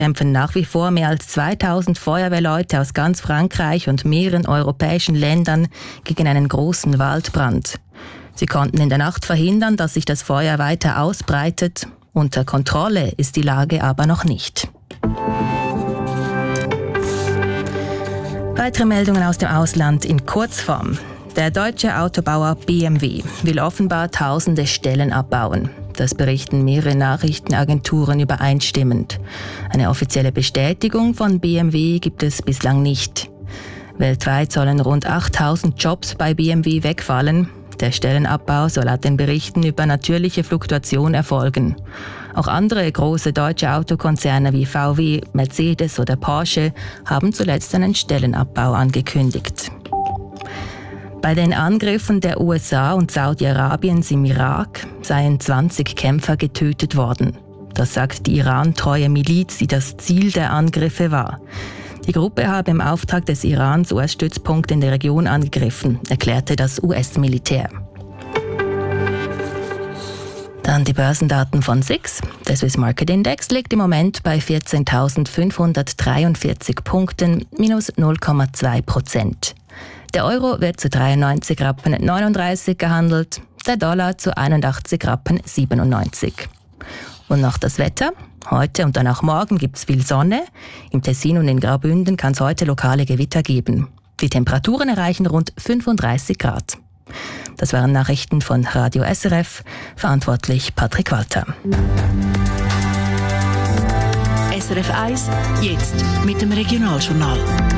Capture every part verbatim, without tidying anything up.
kämpfen nach wie vor mehr als zweitausend Feuerwehrleute aus ganz Frankreich und mehreren europäischen Ländern gegen einen großen Waldbrand. Sie konnten in der Nacht verhindern, dass sich das Feuer weiter ausbreitet. Unter Kontrolle ist die Lage aber noch nicht. Weitere Meldungen aus dem Ausland in Kurzform. Der deutsche Autobauer B M W will offenbar tausende Stellen abbauen. Das berichten mehrere Nachrichtenagenturen übereinstimmend. Eine offizielle Bestätigung von B M W gibt es bislang nicht. Weltweit sollen rund achttausend Jobs bei B M W wegfallen. Der Stellenabbau soll laut den Berichten über natürliche Fluktuation erfolgen. Auch andere große deutsche Autokonzerne wie V W, Mercedes oder Porsche haben zuletzt einen Stellenabbau angekündigt. Bei den Angriffen der U S A und Saudi-Arabiens im Irak seien zwanzig Kämpfer getötet worden. Das sagt die Iran-treue Miliz, die das Ziel der Angriffe war. Die Gruppe habe im Auftrag des Irans U S-Stützpunkte in der Region angegriffen, erklärte das U S-Militär. Dann die Börsendaten von S I X. Der Swiss Market Index liegt im Moment bei vierzehntausendfünfhundertdreiundvierzig Punkten, minus null Komma zwei Prozent. Der Euro wird zu dreiundneunzig Rappen neununddreißig gehandelt, der Dollar zu einundachtzig Rappen siebenundneunzig. Und noch das Wetter. Heute und dann auch morgen gibt es viel Sonne. Im Tessin und in Graubünden kann es heute lokale Gewitter geben. Die Temperaturen erreichen rund fünfunddreißig Grad. Das waren Nachrichten von Radio S R F. Verantwortlich Patrick Walter. S R F eins, jetzt mit dem Regionaljournal.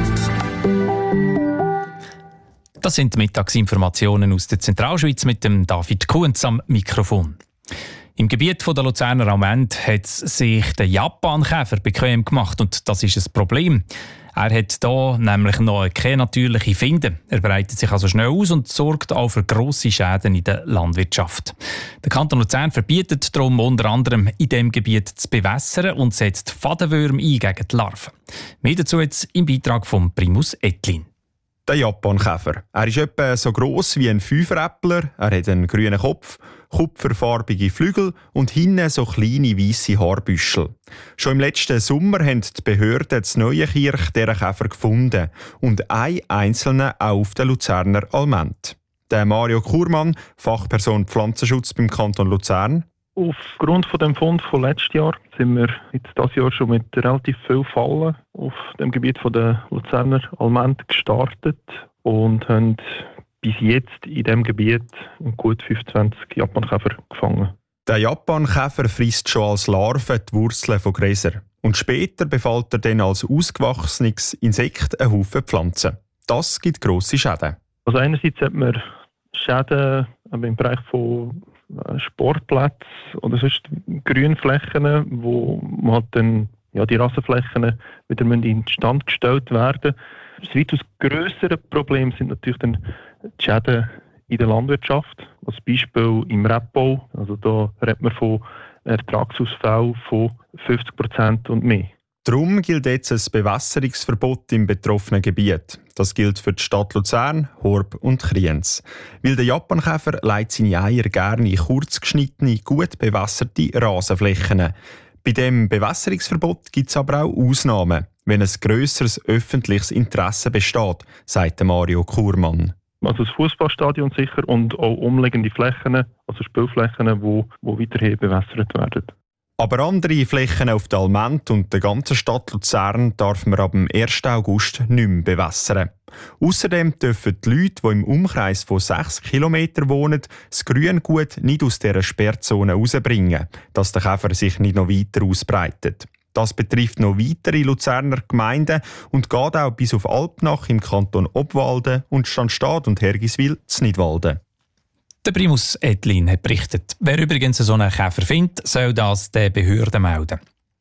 Das sind die Mittagsinformationen aus der Zentralschweiz mit dem David Kuhns am Mikrofon. Im Gebiet der Luzerner Almend hat sich der Japankäfer bequem gemacht und das ist ein Problem. Er hat hier nämlich noch keine natürliche Finde. Er breitet sich also schnell aus und sorgt auch für grosse Schäden in der Landwirtschaft. Der Kanton Luzern verbietet darum unter anderem in diesem Gebiet zu bewässern und setzt Fadenwürmer ein gegen die Larven. Mehr dazu jetzt im Beitrag von Primus Ettlin. Der Japankäfer. Er ist etwa so gross wie ein Fünferäppler, er hat einen grünen Kopf, kupferfarbige Flügel und hinten so kleine weisse Haarbüschel. Schon im letzten Sommer haben die Behörden in Neuenkirch diesen Käfer gefunden und einen einzelnen auch auf der Luzerner Almend. Der Mario Kurmann, Fachperson Pflanzenschutz beim Kanton Luzern. Aufgrund von dem Fund von letztes Jahr sind wir jetzt dieses Jahr schon mit relativ vielen Fallen auf dem Gebiet von der Luzerner Almend gestartet und haben bis jetzt in diesem Gebiet gut fünfundzwanzig Japankäfer gefangen. Der Japankäfer frisst schon als Larve die Wurzeln von Gräsern und später befällt er dann als ausgewachsenes Insekt einen Haufen Pflanzen. Das gibt grosse Schäden. Also einerseits hat man Schäden im Bereich von Sportplätze oder sonst Grünflächen, wo man halt dann, ja, die Rasenflächen wieder instand gestellt werden. Das weitaus grössere Problem sind natürlich dann die Schäden in der Landwirtschaft. Als Beispiel im Rebbau. Also da redet man von Ertragsausfällen von fünfzig Prozent und mehr. Darum gilt jetzt ein Bewässerungsverbot im betroffenen Gebiet. Das gilt für die Stadt Luzern, Horb und Kriens. Weil der Japankäfer legt seine Eier gerne in kurz geschnittene, gut bewässerte Rasenflächen. Bei dem Bewässerungsverbot gibt es aber auch Ausnahmen, wenn ein grösseres öffentliches Interesse besteht, sagt Mario Kurmann. Also das Fußballstadion sicher und auch umliegende Flächen, also Spielflächen, die wo, wo weiterhin bewässert werden. Aber andere Flächen auf der Almend und der ganzen Stadt Luzern darf man ab dem ersten August nicht mehr bewässern. Außerdem dürfen die Leute, die im Umkreis von sechs Kilometern wohnen, das Grüngut nicht aus dieser Sperrzone rausbringen, dass der Käfer sich nicht noch weiter ausbreitet. Das betrifft noch weitere Luzerner Gemeinden und geht auch bis auf Alpnach im Kanton Obwalden und Stanstadt und Hergiswil zu Nidwalden. Der Primus Ettlin hat berichtet. Wer übrigens so einen Käfer findet, soll das den Behörden melden.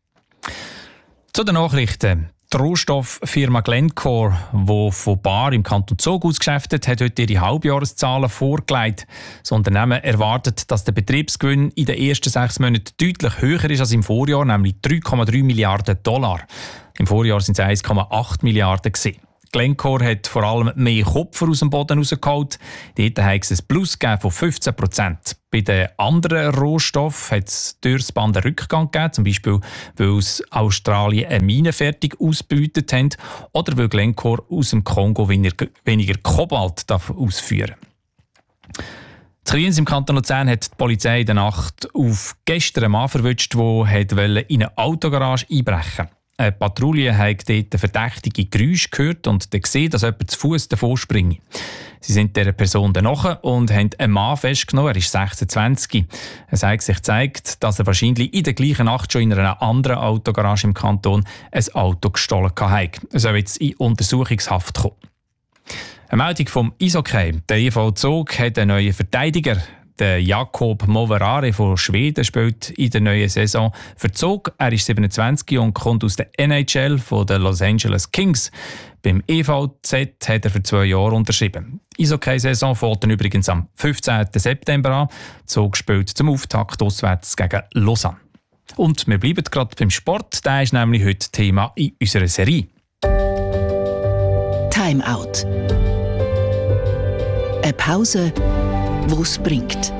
Zu den Nachrichten. Die Rohstofffirma Glencore, die von Bar im Kanton Zug ausgeschäftet hat, heute ihre Halbjahreszahlen vorgelegt. Das Unternehmen erwartet, dass der Betriebsgewinn in den ersten sechs Monaten deutlich höher ist als im Vorjahr, nämlich drei Komma drei Milliarden Dollar. Im Vorjahr sind es eins Komma acht Milliarden gewesen. Glencore hat vor allem mehr Kupfer aus dem Boden rausgeholt. Dort hat es ein Plus von fünfzehn Prozent. Bei den anderen Rohstoffen hat es durch das Band einen Rückgang gegeben, zum Beispiel weil es Australien eine Mine fertig ausgebeutet hat oder weil Glencore aus dem Kongo weniger, weniger Kobalt ausführen darf. In Kriens im Kanton Luzern hat die Polizei in der Nacht auf gestern einen Mann verwünscht, der in eine Autogarage einbrechen wollte. Eine Patrouille hat dort verdächtige Geräusche gehört und dann gesehen, dass jemand zu Fuß davon springt. Sie sind dieser Person danach und haben einen Mann festgenommen. Er ist sechsundzwanzig. Es hat sich gezeigt, dass er wahrscheinlich in der gleichen Nacht schon in einer anderen Autogarage im Kanton ein Auto gestohlen hat. Er soll jetzt in Untersuchungshaft kommen. Eine Meldung vom Eishockey. Der I V Zug hat einen neuen Verteidiger. Der Jakob Moverare von Schweden spielt in der neuen Saison für Zug. Er ist siebenundzwanzig und kommt aus der N H L von den Los Angeles Kings. Beim E V Z hat er für zwei Jahre unterschrieben. Die Eishockey-Saison fängt dann übrigens am fünfzehnten September an. Zug spielt zum Auftakt auswärts gegen Lausanne. Und wir bleiben gerade beim Sport. Der ist nämlich heute Thema in unserer Serie. Timeout. Eine Pause, die es bringt.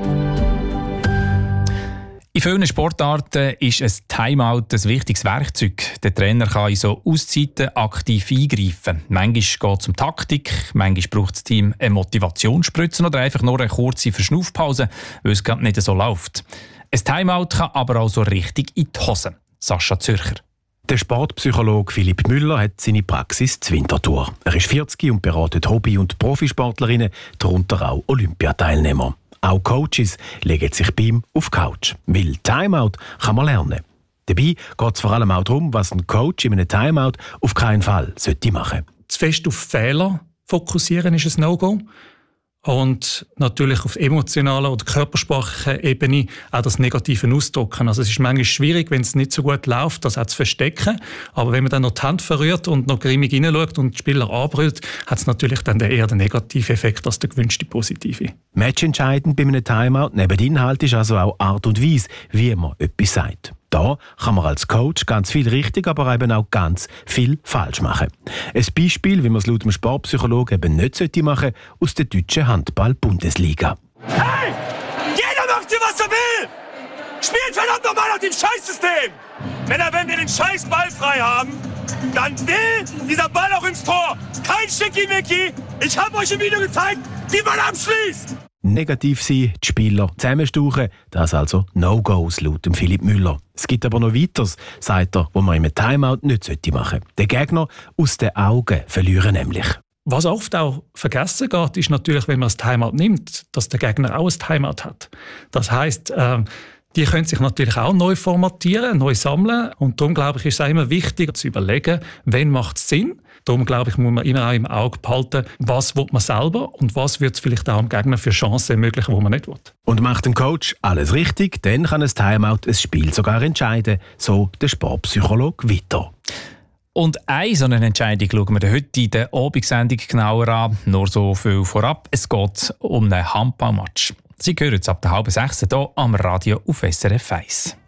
In vielen Sportarten ist ein Timeout ein wichtiges Werkzeug. Der Trainer kann in so Auszeiten aktiv eingreifen. Manchmal geht es um Taktik, manchmal braucht das Team eine Motivationsspritze oder einfach nur eine kurze Verschnaufpause, weil es gerade nicht so läuft. Ein Timeout kann aber auch so richtig in die Hose. Sascha Zürcher. Der Sportpsychologe Philipp Müller hat seine Praxis zur Winterthur. Er ist vierzig und beratet Hobby- und Profisportlerinnen, darunter auch Olympiateilnehmer. Auch Coaches legen sich bei ihm auf die Couch. Weil Timeout kann man lernen. Dabei geht es vor allem auch darum, was ein Coach in einem Timeout auf keinen Fall sollte machen. Zu fest auf Fehler fokussieren ist ein No-Go. Und natürlich auf emotionaler oder körpersprachlicher Ebene auch das Negative ausdrücken. Also es ist manchmal schwierig, wenn es nicht so gut läuft, das auch zu verstecken. Aber wenn man dann noch die Hand verrührt und noch grimmig hineinschaut und die Spieler anbrüllt, hat es natürlich dann eher den negativen Effekt als den gewünschten positiven. Matchentscheidend bei einem Timeout neben Inhalt ist also auch Art und Weise, wie man etwas sagt. Da kann man als Coach ganz viel richtig, aber eben auch ganz viel falsch machen. Ein Beispiel, wie man es laut dem Sportpsychologen eben nicht machen sollte, aus der deutschen Handball-Bundesliga. Hey! Jeder macht hier, was er will! Spielt verdammt nochmal nach dem Scheißsystem! Männer, wenn wir den scheiß Ball frei haben, dann will dieser Ball auch ins Tor. Kein Schickimicki! Ich habe euch im Video gezeigt, wie man abschließt! Negativ sein, die Spieler zusammenstauchen, das also No-Gos laut dem Philipp Müller. Es gibt aber noch weiteres, sagt er, wo man im Timeout nicht machen sollte. Den Gegner aus den Augen verlieren nämlich. Was oft auch vergessen geht, ist natürlich, wenn man das Timeout nimmt, dass der Gegner auch ein Timeout hat. Das heisst, äh, die können sich natürlich auch neu formatieren, neu sammeln. Und darum, glaube ich, ist es auch immer wichtig zu überlegen, wann macht es Sinn. Darum, glaube ich, muss man immer auch im Auge behalten, was will man selber und was wird es vielleicht auch dem Gegner für Chancen ermöglichen, die man nicht will. Und macht ein Coach alles richtig, dann kann ein Timeout ein Spiel sogar entscheiden, so der Sportpsychologe weiter. Und eine so eine Entscheidung schauen wir heute in der Abendsendung genauer an. Nur so viel vorab. Es geht um einen Handballmatch. Sie hören jetzt ab der halben sechs hier am Radio auf S R F eins.